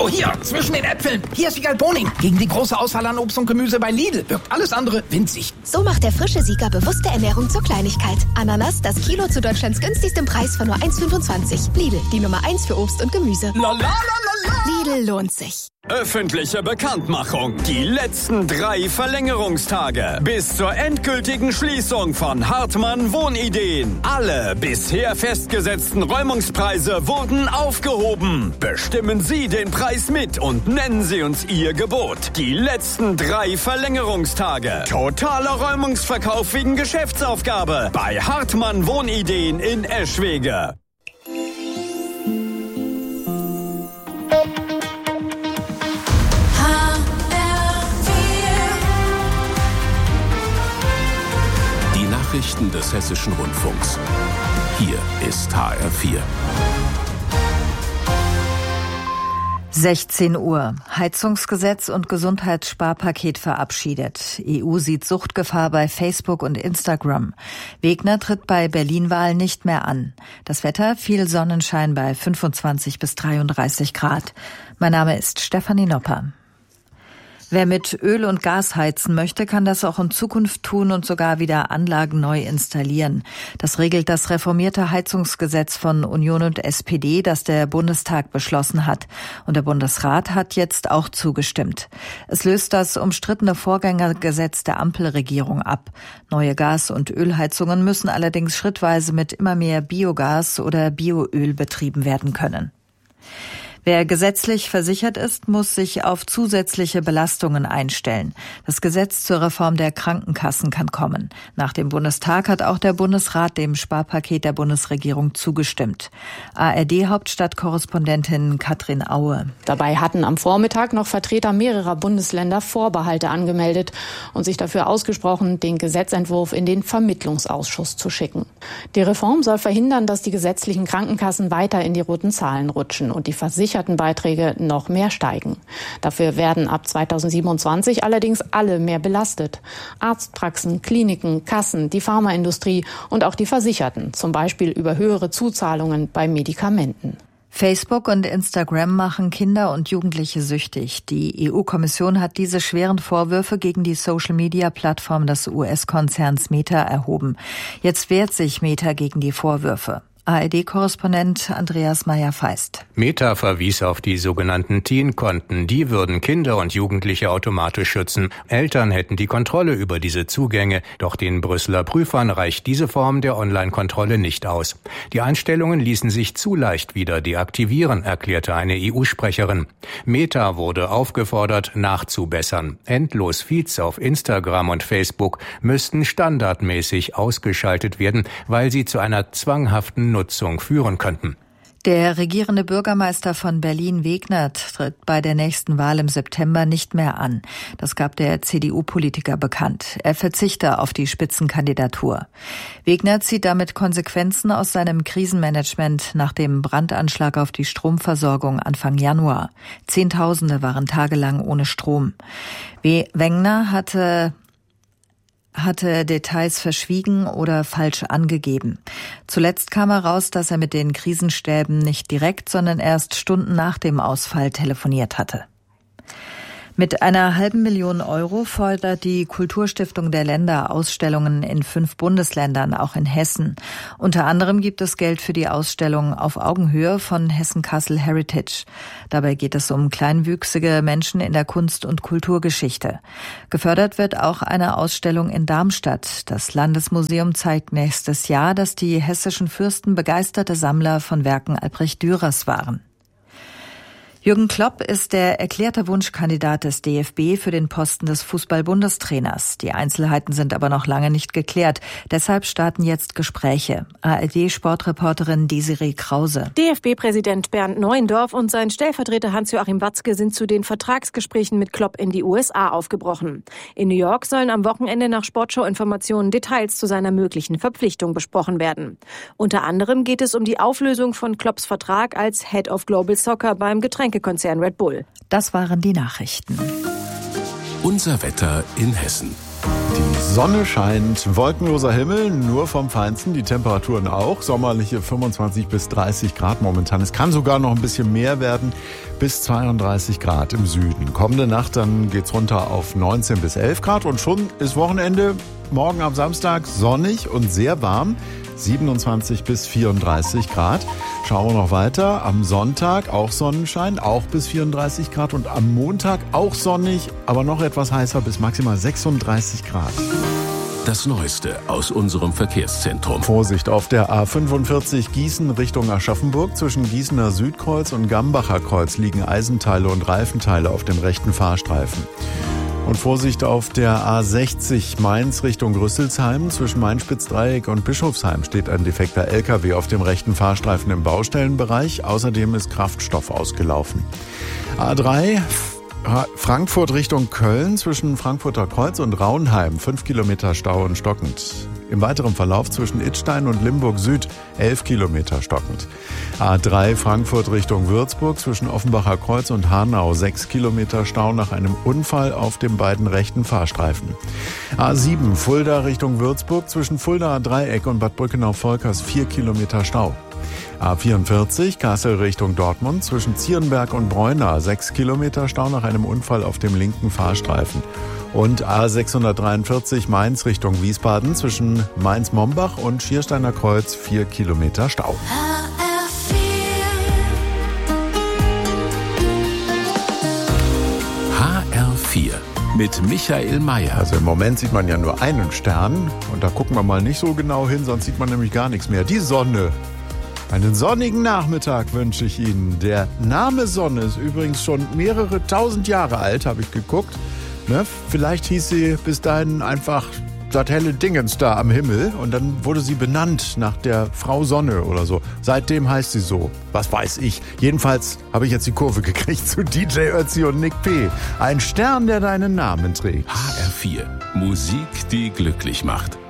So, hier, zwischen den Äpfeln. Hier ist Wiegald Boning. Gegen die große Auswahl an Obst und Gemüse bei Lidl wirkt alles andere winzig. So macht der frische Sieger bewusste Ernährung zur Kleinigkeit. Ananas, das Kilo zu Deutschlands günstigstem Preis von nur 1,25. Lidl, die Nummer 1 für Obst und Gemüse. Lidl lohnt sich. Öffentliche Bekanntmachung. Die letzten 3 Verlängerungstage. Bis zur endgültigen Schließung von Hartmann Wohnideen. Alle bisher festgesetzten Räumungspreise wurden aufgehoben. Bestimmen Sie den Preis mit und nennen Sie uns Ihr Gebot. Die letzten 3 Verlängerungstage. Totaler Räumungsverkauf wegen Geschäftsaufgabe. Bei Hartmann Wohnideen in Eschwege. Nachrichten des Hessischen Rundfunks. Hier ist HR4. 16 Uhr. Heizungsgesetz und Gesundheitssparpaket verabschiedet. EU sieht Suchtgefahr bei Facebook und Instagram. Wegner tritt bei Berlin-Wahl nicht mehr an. Das Wetter, viel Sonnenschein bei 25 bis 33 Grad. Mein Name ist Stefanie Nopper. Wer mit Öl und Gas heizen möchte, kann das auch in Zukunft tun und sogar wieder Anlagen neu installieren. Das regelt das reformierte Heizungsgesetz von Union und SPD, das der Bundestag beschlossen hat. Und der Bundesrat hat jetzt auch zugestimmt. Es löst das umstrittene Vorgängergesetz der Ampelregierung ab. Neue Gas- und Ölheizungen müssen allerdings schrittweise mit immer mehr Biogas oder Bioöl betrieben werden können. Wer gesetzlich versichert ist, muss sich auf zusätzliche Belastungen einstellen. Das Gesetz zur Reform der Krankenkassen kann kommen. Nach dem Bundestag hat auch der Bundesrat dem Sparpaket der Bundesregierung zugestimmt. ARD-Hauptstadtkorrespondentin Katrin Aue. Dabei hatten am Vormittag noch Vertreter mehrerer Bundesländer Vorbehalte angemeldet und sich dafür ausgesprochen, den Gesetzentwurf in den Vermittlungsausschuss zu schicken. Die Reform soll verhindern, dass die gesetzlichen Krankenkassen weiter in die roten Zahlen rutschen und die Beiträge noch mehr steigen. Dafür werden ab 2027 allerdings alle mehr belastet. Arztpraxen, Kliniken, Kassen, die Pharmaindustrie und auch die Versicherten, zum Beispiel über höhere Zuzahlungen bei Medikamenten. Facebook und Instagram machen Kinder und Jugendliche süchtig. Die EU-Kommission hat diese schweren Vorwürfe gegen die Social-Media-Plattform des US-Konzerns Meta erhoben. Jetzt wehrt sich Meta gegen die Vorwürfe. ARD-Korrespondent Andreas Meyer-Feist. Meta verwies auf die sogenannten Teen-Konten. Die würden Kinder und Jugendliche automatisch schützen. Eltern hätten die Kontrolle über diese Zugänge. Doch den Brüsseler Prüfern reicht diese Form der Online-Kontrolle nicht aus. Die Einstellungen ließen sich zu leicht wieder deaktivieren, erklärte eine EU-Sprecherin. Meta wurde aufgefordert, nachzubessern. Endlos Feeds auf Instagram und Facebook müssten standardmäßig ausgeschaltet werden, weil sie zu einer zwanghaften Nutzung führen könnten. Der regierende Bürgermeister von Berlin, Wegner, tritt bei der nächsten Wahl im September nicht mehr an. Das gab der CDU-Politiker bekannt. Er verzichte auf die Spitzenkandidatur. Wegner zieht damit Konsequenzen aus seinem Krisenmanagement nach dem Brandanschlag auf die Stromversorgung Anfang Januar. Zehntausende waren tagelang ohne Strom. Wegner hatte Details verschwiegen oder falsch angegeben. Zuletzt kam heraus, dass er mit den Krisenstäben nicht direkt, sondern erst Stunden nach dem Ausfall telefoniert hatte. Mit einer €500.000 fordert die Kulturstiftung der Länder Ausstellungen in 5 Bundesländern, auch in Hessen. Unter anderem gibt es Geld für die Ausstellung Auf Augenhöhe von Hessen-Kassel Heritage. Dabei geht es um kleinwüchsige Menschen in der Kunst- und Kulturgeschichte. Gefördert wird auch eine Ausstellung in Darmstadt. Das Landesmuseum zeigt nächstes Jahr, dass die hessischen Fürsten begeisterte Sammler von Werken Albrecht Dürers waren. Jürgen Klopp ist der erklärte Wunschkandidat des DFB für den Posten des Fußball-Bundestrainers. Die Einzelheiten sind aber noch lange nicht geklärt. Deshalb starten jetzt Gespräche. ARD-Sportreporterin Desiree Krause. DFB-Präsident Bernd Neuendorf und sein Stellvertreter Hans-Joachim Watzke sind zu den Vertragsgesprächen mit Klopp in die USA aufgebrochen. In New York sollen am Wochenende nach Sportschau-Informationen Details zu seiner möglichen Verpflichtung besprochen werden. Unter anderem geht es um die Auflösung von Klopps Vertrag als Head of Global Soccer beim Getränkekonzern Red Bull. Das waren die Nachrichten. Unser Wetter in Hessen. Die Sonne scheint, wolkenloser Himmel, nur vom Feinsten, die Temperaturen auch, sommerliche 25 bis 30 Grad momentan. Es kann sogar noch ein bisschen mehr werden, bis 32 Grad im Süden. Kommende Nacht dann geht's runter auf 19 bis 11 Grad und schon ist Wochenende, morgen am Samstag sonnig und sehr warm. 27 bis 34 Grad. Schauen wir noch weiter. Am Sonntag auch Sonnenschein, auch bis 34 Grad. Und am Montag auch sonnig, aber noch etwas heißer, bis maximal 36 Grad. Das Neueste aus unserem Verkehrszentrum. Vorsicht auf der A45 Gießen Richtung Aschaffenburg. Zwischen Gießener Südkreuz und Gambacher Kreuz liegen Eisenteile und Reifenteile auf dem rechten Fahrstreifen. Und Vorsicht auf der A60 Mainz Richtung Rüsselsheim. Zwischen Main-Spitz-Dreieck und Bischofsheim steht ein defekter LKW auf dem rechten Fahrstreifen im Baustellenbereich. Außerdem ist Kraftstoff ausgelaufen. A3 Frankfurt Richtung Köln zwischen Frankfurter Kreuz und Raunheim. 5 Kilometer Stau und stockend. Im weiteren Verlauf zwischen Idstein und Limburg Süd 11 Kilometer stockend. A3 Frankfurt Richtung Würzburg zwischen Offenbacher Kreuz und Hanau 6 Kilometer Stau nach einem Unfall auf den beiden rechten Fahrstreifen. A7 Fulda Richtung Würzburg zwischen Fuldaer Dreieck und Bad Brückenau-Volkers 4 Kilometer Stau. A44 Kassel Richtung Dortmund zwischen Zierenberg und Bräuna 6 Kilometer Stau nach einem Unfall auf dem linken Fahrstreifen. Und A643 Mainz Richtung Wiesbaden zwischen Mainz-Mombach und Schiersteiner Kreuz 4 Kilometer Stau. HR4 mit Michael Mayer. Also im Moment sieht man ja nur einen Stern und da gucken wir mal nicht so genau hin, sonst sieht man nämlich gar nichts mehr. Die Sonne. Einen sonnigen Nachmittag wünsche ich Ihnen. Der Name Sonne ist übrigens schon mehrere tausend Jahre alt, habe ich geguckt. Ne? Vielleicht hieß sie bis dahin einfach das helle Dingens da am Himmel und dann wurde sie benannt nach der Frau Sonne oder so. Seitdem heißt sie so. Was weiß ich. Jedenfalls habe ich jetzt die Kurve gekriegt zu DJ Ötzi und Nick P. Ein Stern, der deinen Namen trägt. HR4. Musik, die glücklich macht.